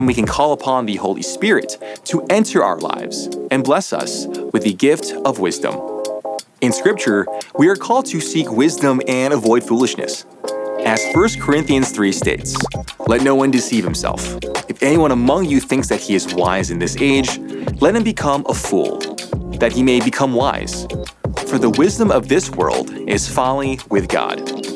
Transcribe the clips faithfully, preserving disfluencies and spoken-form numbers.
we can call upon the Holy Spirit to enter our lives and bless us with the gift of wisdom. In Scripture, we are called to seek wisdom and avoid foolishness. As First Corinthians three states, "Let no one deceive himself. If anyone among you thinks that he is wise in this age, let him become a fool, that he may become wise. For the wisdom of this world is folly with God."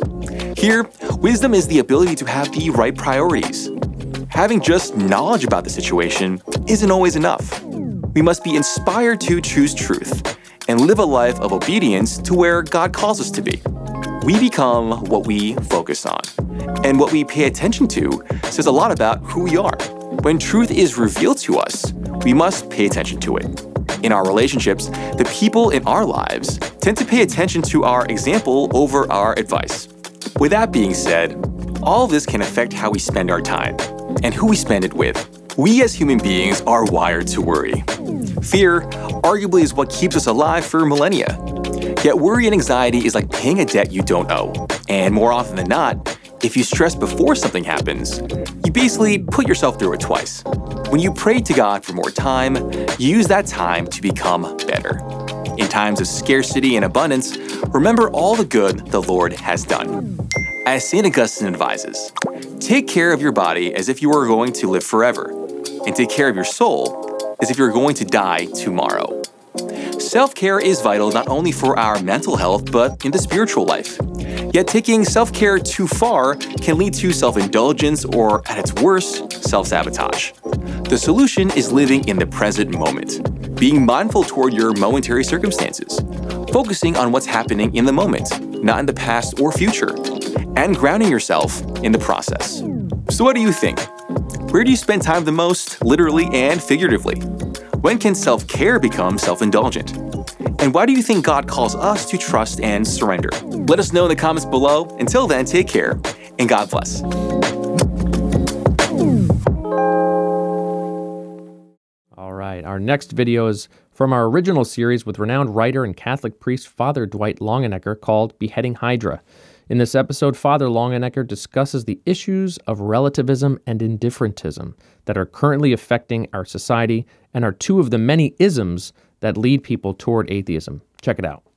Here, wisdom is the ability to have the right priorities. Having just knowledge about the situation isn't always enough. We must be inspired to choose truth and live a life of obedience to where God calls us to be. We become what we focus on, and what we pay attention to says a lot about who we are. When truth is revealed to us, we must pay attention to it. In our relationships, the people in our lives tend to pay attention to our example over our advice. With that being said, all of this can affect how we spend our time and who we spend it with. We as human beings are wired to worry. Fear, arguably, is what keeps us alive for millennia. Yet worry and anxiety is like paying a debt you don't owe. And more often than not, if you stress before something happens, you basically put yourself through it twice. When you pray to God for more time, you use that time to become better. In times of scarcity and abundance, remember all the good the Lord has done. As Saint Augustine advises, take care of your body as if you were going to live forever, and take care of your soul as if you're going to die tomorrow. Self-care is vital not only for our mental health, but in the spiritual life. Yet taking self-care too far can lead to self-indulgence or, at its worst, self-sabotage. The solution is living in the present moment, being mindful toward your momentary circumstances, focusing on what's happening in the moment, not in the past or future, and grounding yourself in the process. So what do you think? Where do you spend time the most, literally and figuratively? When can self-care become self-indulgent? And why do you think God calls us to trust and surrender? Let us know in the comments below. Until then, take care, and God bless. All right, our next video is from our original series with renowned writer and Catholic priest Father Dwight Longenecker called Beheading Hydra. In this episode, Father Longenecker discusses the issues of relativism and indifferentism that are currently affecting our society and are two of the many isms that lead people toward atheism. Check it out.